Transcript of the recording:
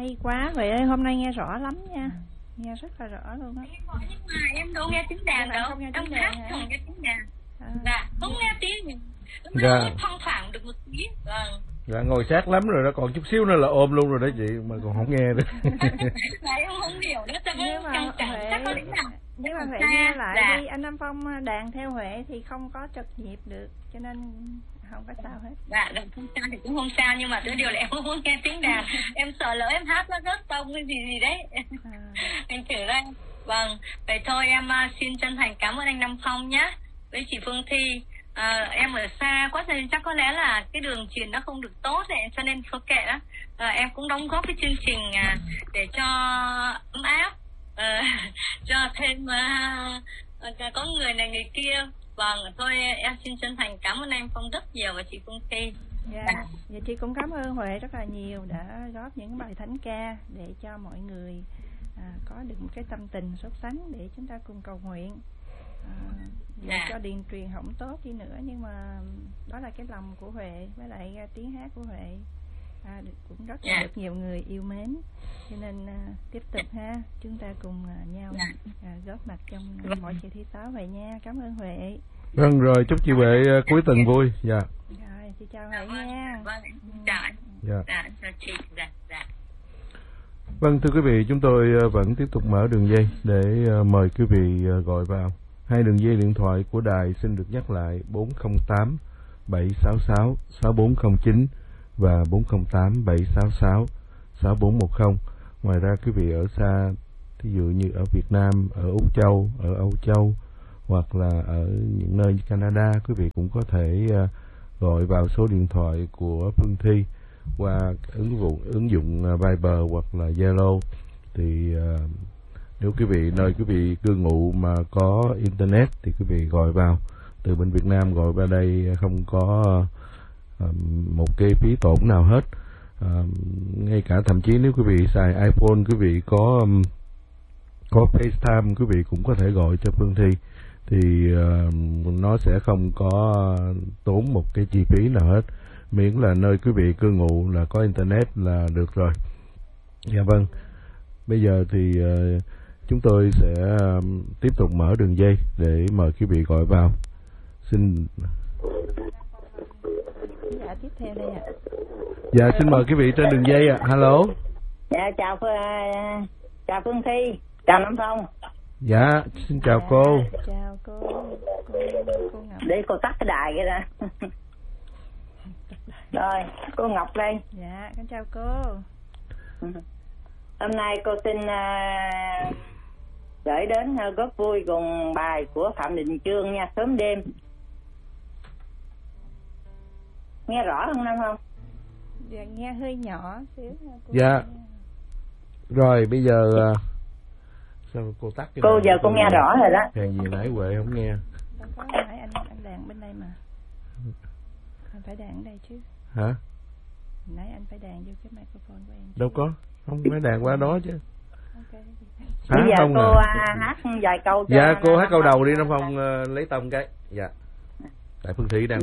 Hay quá, vậy ơi, hôm nay nghe rõ lắm nha. Nghe rất là rõ luôn á. Nhưng mà em đâu nghe tiếng đàn đâu. Không nghe Em tiếng hát đàn không nghe tiếng đàn. Dạ, Không nghe tiếng. Dạ. Thoang thoảng được một tí. Vâng. Dạ, ngồi sát lắm rồi đó, còn chút xíu nữa là ôm luôn rồi đó chị, mà còn không nghe nữa. Đấy, em không hiểu nữa, chắc nhưng mà Huệ, nhưng mà Huệ nghe lại đi, anh Nam Phong đàn theo Huệ thì không có trật nhịp được, cho nên không có sao hết. Dạ, không sao thì cũng không sao, nhưng mà cái điều là em không muốn nghe tiếng đàn. Em sợ lỡ em hát nó rớt tông cái gì đấy. Anh thử đây. Vâng, vậy thôi em xin chân thành cảm ơn anh Nam Phong nhé. Với chị Phương Thi. Em ở xa quá nên chắc có lẽ là cái đường truyền nó không được tốt này, cho nên thôi kệ đó. Em cũng đóng góp cái chương trình để cho ấm áp, cho thêm có người này người kia. Vâng, thôi em xin chân thành cảm ơn anh Phong rất nhiều và chị Phương Thi. Dạ, và chị cũng cảm ơn Huệ rất là nhiều đã góp những bài thánh ca để cho mọi người có được một cái tâm tình sốt sắng để chúng ta cùng cầu nguyện. Cho điền truyền không tốt đi nữa, nhưng mà đó là cái lòng của Huệ với lại tiếng hát của Huệ cũng rất là được nhiều người yêu mến, cho nên tiếp tục ha, chúng ta cùng nhau góp mặt trong mỗi kỳ thứ 6 Huệ nha. Cảm ơn Huệ. Vâng, rồi chúc chị Huệ cuối tuần vui. Dạ. Rồi chị chào Huệ nha. Vâng, chào anh. Dạ. Chị. Dạ. Vâng, thưa quý vị, chúng tôi vẫn tiếp tục mở đường dây để mời quý vị gọi vào. Hai đường dây điện thoại của đài xin được nhắc lại: 408 766 6409 và 408 766 6410. Ngoài ra quý vị ở xa, ví dụ như ở Việt Nam, ở Úc Châu, ở Âu Châu hoặc là ở những nơi như Canada, quý vị cũng có thể gọi vào số điện thoại của Phương Thi qua ứng dụng Viber hoặc là Zalo. Thì nếu quý vị nơi quý vị cư ngụ mà có internet thì quý vị gọi vào từ bên Việt Nam, gọi vào đây không có một cái phí tổn nào hết. Ngay cả thậm chí nếu quý vị xài iPhone, quý vị có FaceTime, quý vị cũng có thể gọi cho Phương Thi, thì nó sẽ không có tốn một cái chi phí nào hết, miễn là nơi quý vị cư ngụ là có internet là được rồi. Dạ vâng, bây giờ thì chúng tôi sẽ tiếp tục mở đường dây để mời quý vị gọi vào. Xin tiếp theo đây ạ. Dạ, xin mời quý vị trên đường dây ạ. Hello. Dạ, chào Phương Thi, chào Nam Phong. Dạ, xin chào cô. Chào cô Ngọc. Để cô tắt cái đài kia ra. Rồi, cô Ngọc đây. Dạ, con chào cô. Hôm nay cô xin gửi đến góp vui cùng bài của Phạm Đình Chương nha, Sớm Đêm. Nghe rõ không Nam không? Dạ, nghe hơi nhỏ xíu. Dạ. Rồi bây giờ sao cô tắt cái cô giờ cô nghe rõ rồi đó. Hèn gì nãy Huệ không nghe. Đâu có, nãy anh đàn bên đây mà. Anh phải đàn ở đây chứ. Hả? Nãy anh phải đàn vô cái microphone của em. Đâu có, không phải đàn qua đó chứ. Okay. Bây giờ cô hát vài câu cho. Dạ, cô hát câu đầu đi Nam Phong lấy tông cái. Dạ. Tại Phương Thị đang